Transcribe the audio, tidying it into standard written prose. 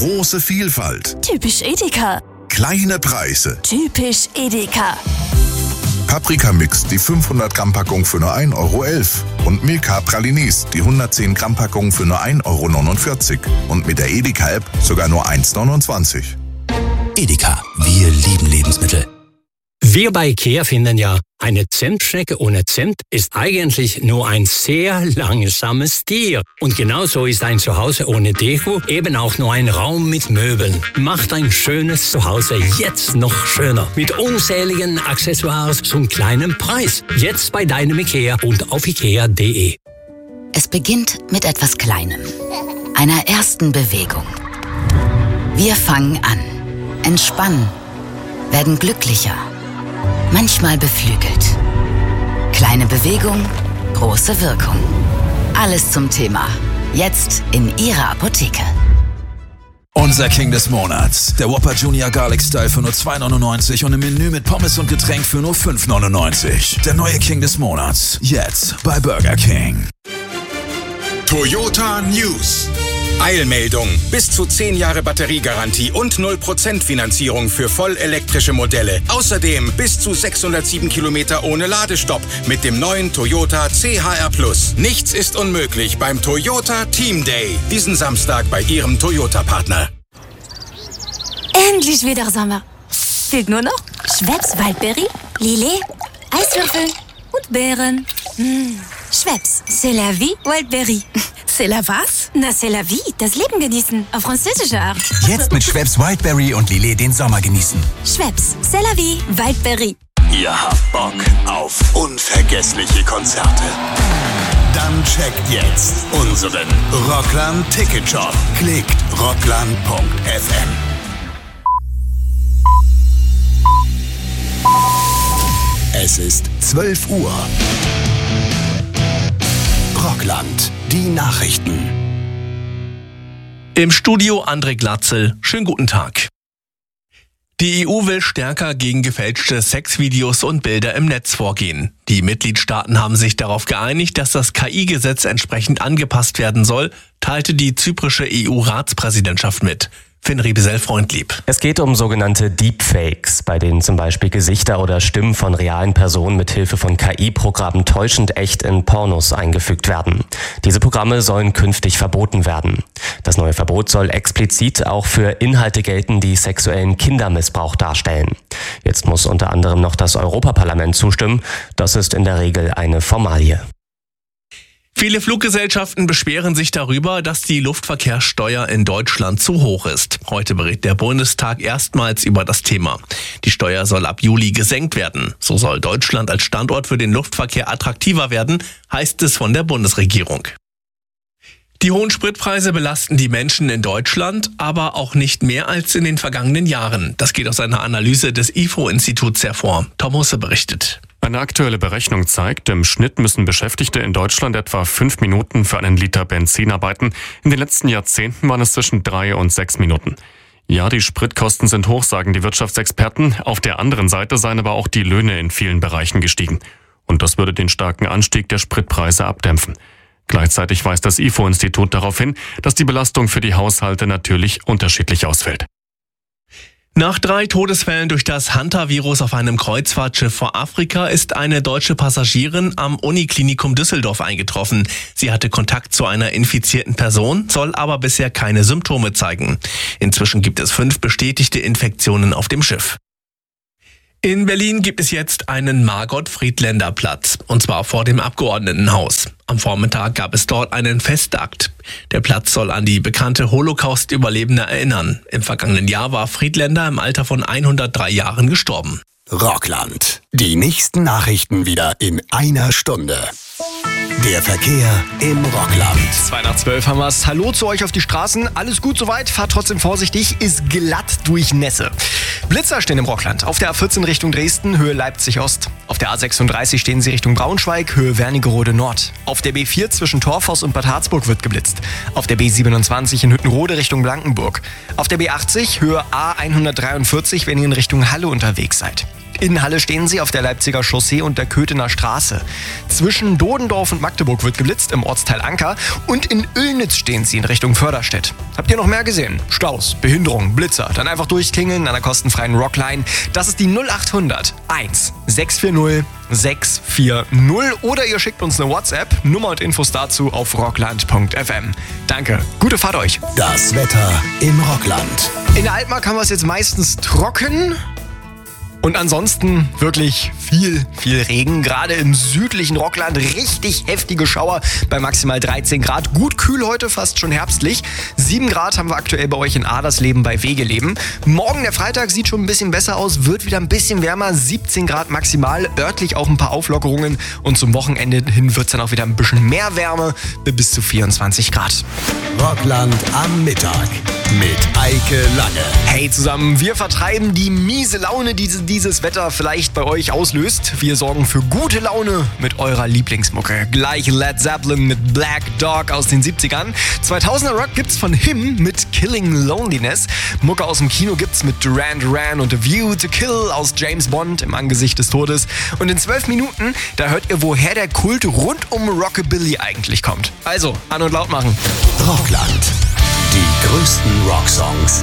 Große Vielfalt. Typisch Edeka. Kleine Preise. Typisch Edeka. Paprika-Mix, die 500 Gramm Packung für nur 1,11 € und Milka Pralines, die 110 Gramm Packung für nur 1,49 € und mit der Edeka-App sogar nur 1,29 €. Edeka, wir lieben Lebensmittel. Wir bei IKEA finden ja, eine Zimtschnecke ohne Zimt ist eigentlich nur ein sehr langsames Tier. Und genauso ist ein Zuhause ohne Deko eben auch nur ein Raum mit Möbeln. Macht ein schönes Zuhause jetzt noch schöner. Mit unzähligen Accessoires zum kleinen Preis. Jetzt bei deinem IKEA und auf ikea.de. Es beginnt mit etwas Kleinem. Einer ersten Bewegung. Wir fangen an, entspannen, werden glücklicher. Manchmal beflügelt. Kleine Bewegung, große Wirkung. Alles zum Thema. Jetzt in Ihrer Apotheke. Unser King des Monats. Der Whopper Junior Garlic Style für nur 2,99 € und im Menü mit Pommes und Getränk für nur 5,99 €. Der neue King des Monats. Jetzt bei Burger King. Toyota News. Eilmeldung. Bis zu 10 Jahre Batteriegarantie und 0% Finanzierung für vollelektrische Modelle. Außerdem bis zu 607 Kilometer ohne Ladestopp mit dem neuen Toyota CHR+. Nichts ist unmöglich beim Toyota Team Day. Diesen Samstag bei Ihrem Toyota-Partner. Endlich wieder Sommer. Fehlt nur noch Schweppes Waldbeere, Lillet, Eiswürfel und Beeren. Schweppes, c'est la vie, Wildberry. C'est la was? Na, c'est la vie, das Leben genießen, auf französische Art. Jetzt mit Schweppes Wildberry und Lillet den Sommer genießen. Schweppes, c'est la vie, Wildberry. Ihr habt Bock auf unvergessliche Konzerte? Dann checkt jetzt unseren Rockland Ticket Shop. Klickt rockland.fm. Es ist 12 Uhr. Rockland, die Nachrichten. Im Studio André Glatzel. Schönen guten Tag. Die EU will stärker gegen gefälschte Sexvideos und Bilder im Netz vorgehen. Die Mitgliedstaaten haben sich darauf geeinigt, dass das KI-Gesetz entsprechend angepasst werden soll, teilte die zyprische EU-Ratspräsidentschaft mit. Finn Riebesell-Freundlieb. Es geht um sogenannte Deepfakes, bei denen zum Beispiel Gesichter oder Stimmen von realen Personen mit Hilfe von KI-Programmen täuschend echt in Pornos eingefügt werden. Diese Programme sollen künftig verboten werden. Das neue Verbot soll explizit auch für Inhalte gelten, die sexuellen Kindermissbrauch darstellen. Jetzt muss unter anderem noch das Europaparlament zustimmen. Das ist in der Regel eine Formalie. Viele Fluggesellschaften beschweren sich darüber, dass die Luftverkehrssteuer in Deutschland zu hoch ist. Heute berät der Bundestag erstmals über das Thema. Die Steuer soll ab Juli gesenkt werden. So soll Deutschland als Standort für den Luftverkehr attraktiver werden, heißt es von der Bundesregierung. Die hohen Spritpreise belasten die Menschen in Deutschland, aber auch nicht mehr als in den vergangenen Jahren. Das geht aus einer Analyse des IFO-Instituts hervor. Tom Husse berichtet. Eine aktuelle Berechnung zeigt, im Schnitt müssen Beschäftigte in Deutschland etwa 5 Minuten für einen Liter Benzin arbeiten. In den letzten Jahrzehnten waren es zwischen 3 und 6 Minuten. Ja, die Spritkosten sind hoch, sagen die Wirtschaftsexperten. Auf der anderen Seite seien aber auch die Löhne in vielen Bereichen gestiegen. Und das würde den starken Anstieg der Spritpreise abdämpfen. Gleichzeitig weist das IFO-Institut darauf hin, dass die Belastung für die Haushalte natürlich unterschiedlich ausfällt. Nach 3 Todesfällen durch das Hantavirus auf einem Kreuzfahrtschiff vor Afrika ist eine deutsche Passagierin am Uniklinikum Düsseldorf eingetroffen. Sie hatte Kontakt zu einer infizierten Person, soll aber bisher keine Symptome zeigen. Inzwischen gibt es 5 bestätigte Infektionen auf dem Schiff. In Berlin gibt es jetzt einen Margot-Friedländer-Platz, und zwar vor dem Abgeordnetenhaus. Am Vormittag gab es dort einen Festakt. Der Platz soll an die bekannte Holocaust-Überlebende erinnern. Im vergangenen Jahr war Friedländer im Alter von 103 Jahren gestorben. Rockland. Die nächsten Nachrichten wieder in einer Stunde. Der Verkehr im Rockland. 2:12 haben wir's. Hallo zu euch auf die Straßen. Alles gut soweit, fahrt trotzdem vorsichtig, ist glatt durch Nässe. Blitzer stehen im Rockland. Auf der A14 Richtung Dresden, Höhe Leipzig-Ost. Auf der A36 stehen sie Richtung Braunschweig, Höhe Wernigerode Nord. Auf der B4 zwischen Torfhaus und Bad Harzburg wird geblitzt. Auf der B27 in Hüttenrode Richtung Blankenburg. Auf der B80 Höhe A143, wenn ihr in Richtung Halle unterwegs seid. In Halle stehen sie auf der Leipziger Chaussee und der Köthener Straße. Zwischen Dodendorf und Magdeburg wird geblitzt im Ortsteil Anker und in Oelnitz stehen sie in Richtung Förderstedt. Habt ihr noch mehr gesehen? Staus, Behinderungen, Blitzer, dann einfach durchklingeln an der kostenfreien Rockline. Das ist die 0800 1 640 640 oder ihr schickt uns eine WhatsApp. Nummer und Infos dazu auf rockland.fm. Danke, gute Fahrt euch. Das Wetter im Rockland. In der Altmark haben wir es jetzt meistens trocken. Und ansonsten wirklich viel Regen. Gerade im südlichen Rockland richtig heftige Schauer bei maximal 13 Grad. Gut kühl heute, fast schon herbstlich. 7 Grad haben wir aktuell bei euch in Adersleben bei Wegeleben. Morgen der Freitag sieht schon ein bisschen besser aus, wird wieder ein bisschen wärmer. 17 Grad maximal, örtlich auch ein paar Auflockerungen. Und zum Wochenende hin wird es dann auch wieder ein bisschen mehr Wärme, bis zu 24 Grad. Rockland am Mittag mit Eike Lange. Hey zusammen, wir vertreiben die miese Laune, die dieses Wetter vielleicht bei euch auslöst. Wir sorgen für gute Laune mit eurer Lieblingsmucke. Gleich Led Zeppelin mit Black Dog aus den 70ern. 2000er Rock gibt's von Him mit Killing Loneliness. Mucke aus dem Kino gibt's mit Duran Duran und A View to Kill aus James Bond im Angesicht des Todes. Und in 12 Minuten, da hört ihr, woher der Kult rund um Rockabilly eigentlich kommt. Also, an und laut machen. Rockland. Die größten Rocksongs.